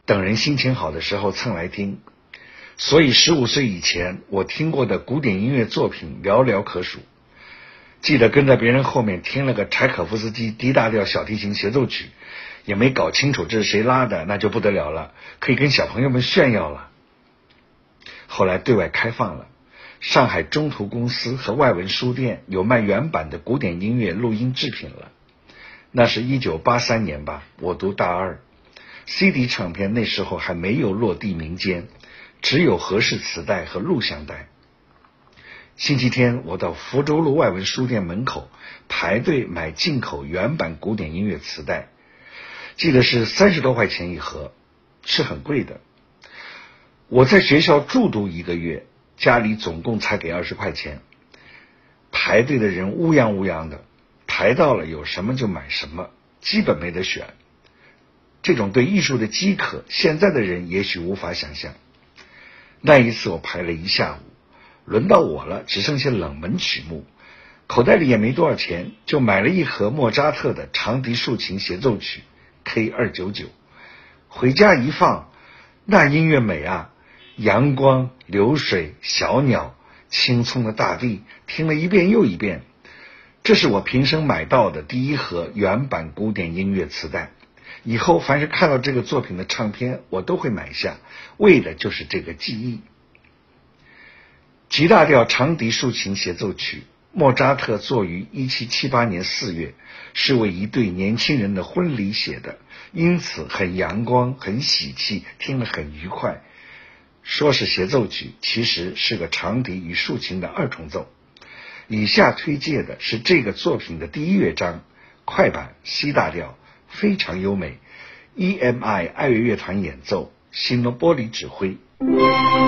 等人心情好的时候蹭来听。所以15岁以前我听过的古典音乐作品寥寥可数。记得跟在别人后面听了个柴可夫斯基 D 大调小提琴协奏曲，也没搞清楚这是谁拉的，那就不得了了，可以跟小朋友们炫耀了。后来对外开放了，上海中途公司和外文书店有卖原版的古典音乐录音制品了。那是1983年吧，我读大二。CD 唱片那时候还没有落地民间，只有合适磁带和录像带。星期天我到福州路外文书店门口排队买进口原版古典音乐磁带，记得是30多块钱一盒，是很贵的。我在学校住读1个月，家里总共才给20块钱。排队的人乌泱乌泱的，排到了有什么就买什么，基本没得选。这种对艺术的饥渴，现在的人也许无法想象。那一次我排了1下午，轮到我了，只剩下冷门曲目，口袋里也没多少钱，就买了一盒莫扎特的长笛竖琴协奏曲 K299。回家一放，那音乐美啊，阳光、流水、小鸟、青葱的大地，听了一遍又一遍。这是我平生买到的第1盒原版古典音乐磁带。以后凡是看到这个作品的唱片，我都会买下，为的就是这个记忆。G 大调长笛竖琴协奏曲，莫扎特作于1778年4月，是为一对年轻人的婚礼写的，因此很阳光，很喜气，听了很愉快。说是协奏曲，其实是个长笛与竖琴的2重奏。以下推介的是这个作品的第1乐章，快板 C 大调，非常优美，EMI 爱乐乐团演奏，辛诺波里指挥。